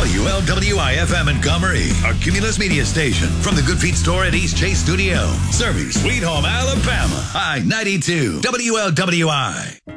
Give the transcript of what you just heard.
WLWI-FM in Montgomery, our Cumulus Media station. From the Good Feet store at East Chase Studio. Serving Sweet Home, Alabama. I-92, WLWI.